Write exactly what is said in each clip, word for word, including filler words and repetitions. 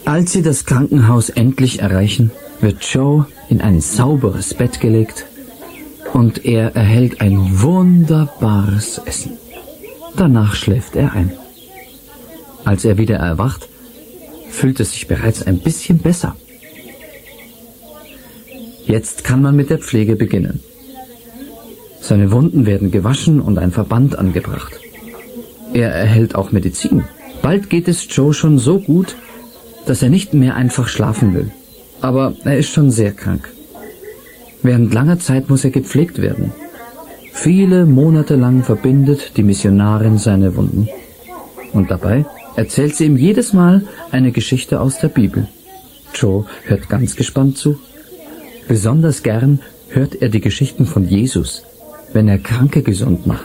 Als sie das Krankenhaus endlich erreichen, wird Joe in ein sauberes Bett gelegt und er erhält ein wunderbares Essen. Danach schläft er ein. Als er wieder erwacht, fühlt es sich bereits ein bisschen besser. Jetzt kann man mit der Pflege beginnen. Seine Wunden werden gewaschen und ein Verband angebracht. Er erhält auch Medizin. Bald geht es Joe schon so gut, dass er nicht mehr einfach schlafen will. Aber er ist schon sehr krank. Während langer Zeit muss er gepflegt werden. Viele Monate lang verbindet die Missionarin seine Wunden. Und dabei erzählt sie ihm jedes Mal eine Geschichte aus der Bibel. Joe hört ganz gespannt zu. Besonders gern hört er die Geschichten von Jesus, wenn er Kranke gesund macht.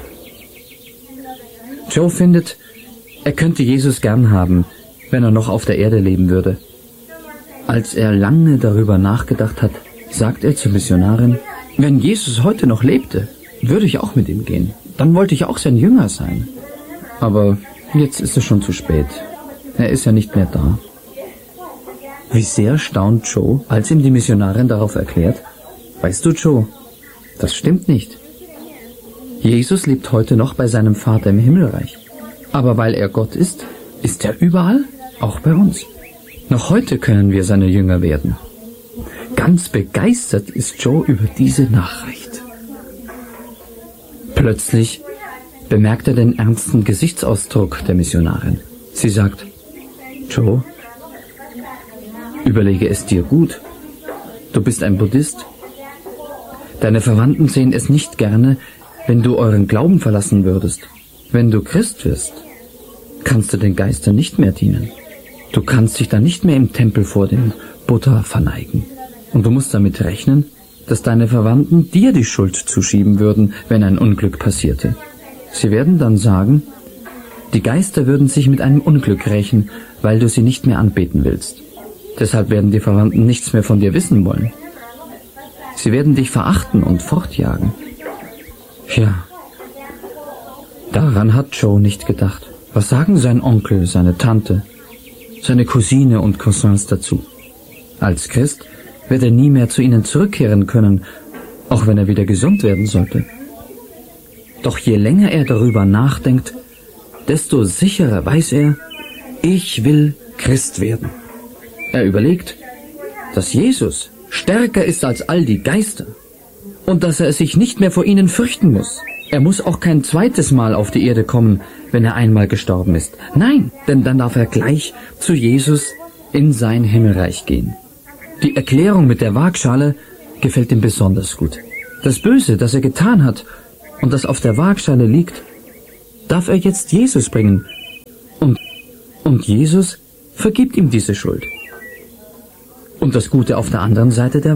Joe findet, er könnte Jesus gern haben, wenn er noch auf der Erde leben würde. Als er lange darüber nachgedacht hat, sagt er zur Missionarin, wenn Jesus heute noch lebte, würde ich auch mit ihm gehen. Dann wollte ich auch sein Jünger sein. Aber jetzt ist es schon zu spät. Er ist ja nicht mehr da. Wie sehr staunt Joe, als ihm die Missionarin darauf erklärt, weißt du, Joe, das stimmt nicht. Jesus lebt heute noch bei seinem Vater im Himmelreich. Aber weil er Gott ist, ist er überall, auch bei uns. Noch heute können wir seine Jünger werden. Ganz begeistert ist Joe über diese Nachricht. Plötzlich bemerkt er den ernsten Gesichtsausdruck der Missionarin. Sie sagt, Joe, überlege es dir gut. Du bist ein Buddhist. Deine Verwandten sehen es nicht gerne, wenn du euren Glauben verlassen würdest. Wenn du Christ wirst, kannst du den Geistern nicht mehr dienen. Du kannst dich dann nicht mehr im Tempel vor dem Buddha verneigen. Und du musst damit rechnen, dass deine Verwandten dir die Schuld zuschieben würden, wenn ein Unglück passierte. Sie werden dann sagen, die Geister würden sich mit einem Unglück rächen, weil du sie nicht mehr anbeten willst. Deshalb werden die Verwandten nichts mehr von dir wissen wollen. Sie werden dich verachten und fortjagen. Ja, daran hat Joe nicht gedacht. Was sagen sein Onkel, seine Tante, seine Cousine und Cousins dazu? Als Christ wird er nie mehr zu ihnen zurückkehren können, auch wenn er wieder gesund werden sollte. Doch je länger er darüber nachdenkt, desto sicherer weiß er, ich will Christ werden. Er überlegt, dass Jesus stärker ist als all die Geister und dass er sich nicht mehr vor ihnen fürchten muss. Er muss auch kein zweites Mal auf die Erde kommen, wenn er einmal gestorben ist. Nein, denn dann darf er gleich zu Jesus in sein Himmelreich gehen. Die Erklärung mit der Waagschale gefällt ihm besonders gut. Das Böse, das er getan hat und das auf der Waagschale liegt, darf er jetzt Jesus bringen. Und, und Jesus vergibt ihm diese Schuld. Und das Gute auf der anderen Seite der